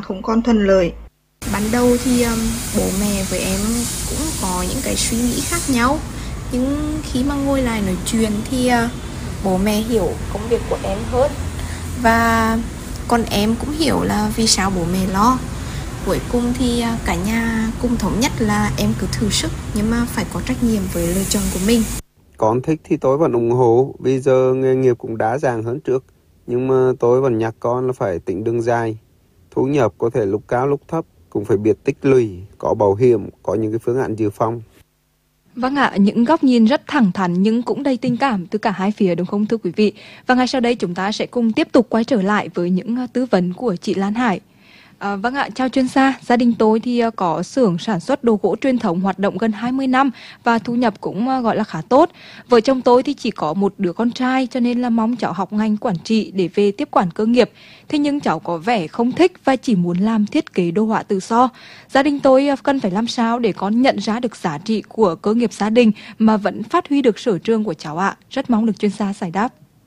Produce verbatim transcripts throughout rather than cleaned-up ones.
bạn không còn thuận lợi. Ban đầu thì um, bố mẹ với em cũng có những cái suy nghĩ khác nhau, nhưng khi mà ngồi lại nói chuyện thì uh, bố mẹ hiểu công việc của em hơn, và còn em cũng hiểu là vì sao bố mẹ lo. Cuối cùng thì uh, cả nhà cùng thống nhất là em cứ thử sức, nhưng mà phải có trách nhiệm với lựa chọn của mình. Con thích thì tôi vẫn ủng hộ, bây giờ nghề nghiệp cũng đa dạng hơn trước, nhưng mà tôi vẫn nhắc con là phải tính đường dài. Thu nhập có thể lúc cao lúc thấp, cũng phải biết tích lũy, có bảo hiểm, có những cái phương án dự phòng. Vâng ạ, những góc nhìn rất thẳng thắn nhưng cũng đầy tình cảm từ cả hai phía đúng không thưa quý vị? Và ngay sau đây chúng ta sẽ cùng tiếp tục quay trở lại với những uh, tư vấn của chị Lan Hải. À, vâng ạ, chào chuyên gia. Gia đình tôi thì uh, có xưởng sản xuất đồ gỗ truyền thống hoạt động gần hai mươi năm và thu nhập cũng uh, gọi là khá tốt. Vợ chồng tôi thì chỉ có một đứa con trai cho nên là mong cháu học ngành quản trị để về tiếp quản cơ nghiệp. Thế nhưng cháu có vẻ không thích và chỉ muốn làm thiết kế đồ họa tự do. Gia đình tôi uh, cần phải làm sao để con nhận ra được giá trị của cơ nghiệp gia đình mà vẫn phát huy được sở trường của cháu ạ? Rất mong được chuyên gia giải đáp.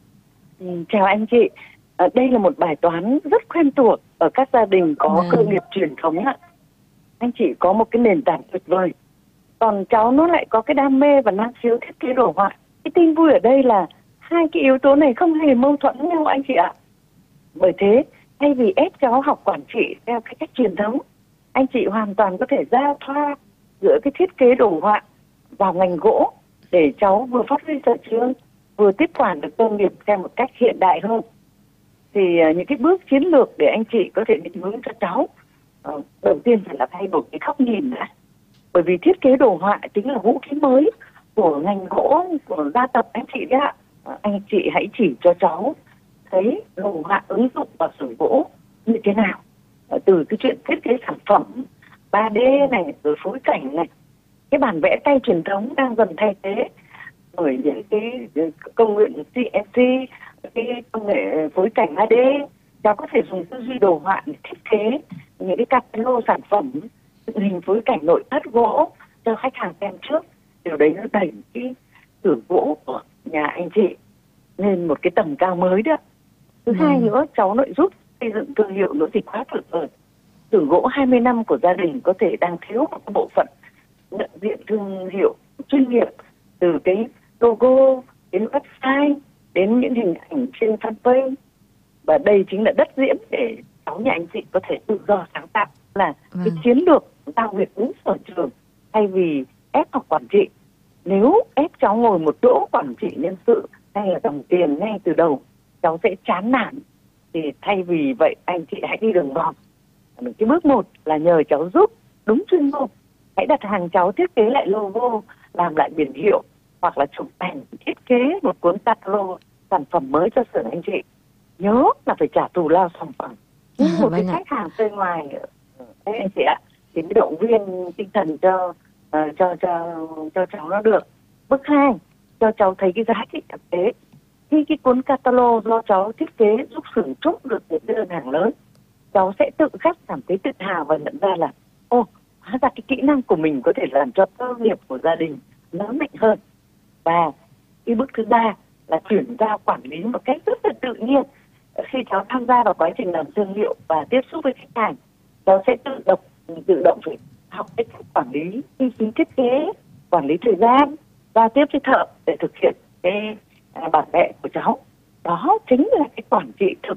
Ừ, chào anh chị. À, đây là một bài toán rất quen thuộc ở các gia đình có Vâng. cơ nghiệp truyền thống ạ. Anh chị có một cái nền tảng tuyệt vời, còn cháu nó lại có cái đam mê và năng khiếu thiết kế đồ họa. Cái tin vui ở đây là hai cái yếu tố này không hề mâu thuẫn nhau anh chị ạ. Bởi thế, thay vì ép cháu học quản trị theo cái cách truyền thống, anh chị hoàn toàn có thể giao thoa giữa cái thiết kế đồ họa vào ngành gỗ để cháu vừa phát huy sở trường, vừa tiếp quản được công nghiệp theo một cách hiện đại hơn. Thì uh, những cái bước chiến lược để anh chị có thể định hướng cho cháu, uh, đầu tiên phải là thay đổi cái góc nhìn đã. Bởi vì thiết kế đồ họa chính là vũ khí mới của ngành gỗ, của gia tộc anh chị đấy ạ. Uh, anh chị hãy chỉ cho cháu thấy đồ họa ứng dụng vào xưởng gỗ như thế nào. Uh, từ cái chuyện thiết kế sản phẩm ba D này, rồi phối cảnh này. Cái bản vẽ tay truyền thống đang dần thay thế bởi những cái công nghệ xê en xê, cái công nghệ phối cảnh ba D. Cháu có thể dùng tư duy đồ họa để thiết kế những cái catalog sản phẩm, hình phối cảnh nội thất gỗ cho khách hàng xem trước. Điều đấy nó đẩy cái xưởng gỗ của nhà anh chị lên một cái tầm cao mới đó. Thứ ừ. hai nữa, cháu lại giúp xây dựng thương hiệu nữa thì quá tuyệt vời. Xưởng gỗ hai mươi năm của gia đình có thể đang thiếu một cái bộ phận nhận diện thương hiệu chuyên nghiệp, từ cái logo đến website đến những hình ảnh trên fanpage, và đây chính là đất diễn để cháu nhà anh chị có thể tự do sáng tạo, là vâng. cái chiến lược giao việc đúng sở trường thay vì ép học quản trị. Nếu ép cháu ngồi một chỗ quản trị nhân sự hay là đồng tiền ngay từ đầu, cháu sẽ chán nản. Thì thay vì vậy anh chị hãy đi đường vòng. Cái bước một là nhờ cháu giúp đúng chuyên môn. Hãy đặt hàng cháu thiết kế lại logo, làm lại biển hiệu, hoặc là chụp ảnh thiết kế một cuốn catalog sản phẩm mới cho xưởng anh chị. Nhớ là phải trả thù lao sản phẩm. Nhưng một cái khách hàng bên ngoài đấy anh chị ạ, thì mới động viên tinh thần cho uh, cho cho cho cháu nó được. Bước hai, cho cháu thấy cái giá trị thực tế. Khi cái cuốn catalog do cháu thiết kế giúp xưởng chốt được những đơn hàng lớn, cháu sẽ tự khắc cảm thấy tự hào và nhận ra là ô, hóa ra cái kỹ năng của mình có thể làm cho cơ nghiệp của gia đình lớn mạnh hơn. Và cái bước thứ ba là chuyển giao quản lý một cách rất là tự nhiên. Khi cháu tham gia vào quá trình làm thương hiệu và tiếp xúc với khách hàng, cháu sẽ tự động tự động phải học cách quản lý chi phí thiết kế, quản lý thời gian, giao tiếp với thợ để thực hiện cái bản vẽ của cháu. Đó chính là cái quản trị thực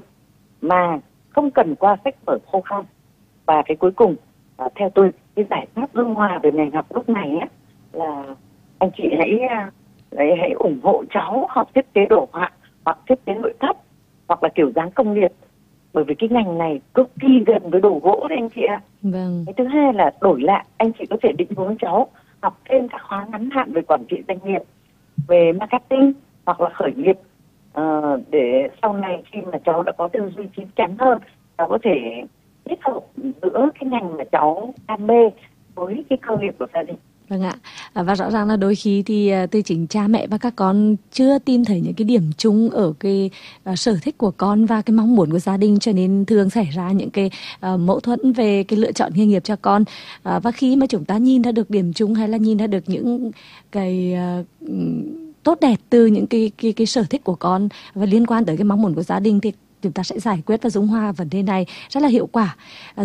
mà không cần qua sách vở khô khan. Và cái cuối cùng, à, theo tôi, cái giải pháp dung hòa về ngành học lúc này ấy, là anh chị hãy, hãy hãy ủng hộ cháu học thiết kế đồ họa hoặc thiết kế nội thất hoặc là kiểu dáng công nghiệp, bởi vì cái ngành này cực kỳ gần với đồ gỗ đấy anh chị ạ. Vâng. Cái thứ hai là đổi lại, anh chị có thể định hướng cháu học thêm các khóa ngắn hạn về quản trị doanh nghiệp, về marketing hoặc là khởi nghiệp, uh, để sau này khi mà cháu đã có tư duy chín chắn hơn, cháu có thể kết hợp giữa cái ngành mà cháu đam mê với cái cơ nghiệp của gia đình. Vâng ạ, và rõ ràng là đôi khi thì từ chính cha mẹ và các con chưa tìm thấy những cái điểm chung ở cái uh, sở thích của con và cái mong muốn của gia đình, cho nên thường xảy ra những cái uh, mâu thuẫn về cái lựa chọn nghề nghiệp cho con. Uh, và khi mà chúng ta nhìn ra được điểm chung hay là nhìn ra được những cái uh, tốt đẹp từ những cái, cái cái sở thích của con và liên quan tới cái mong muốn của gia đình, thì chúng ta sẽ giải quyết và dung hòa vấn đề này rất là hiệu quả. Uh,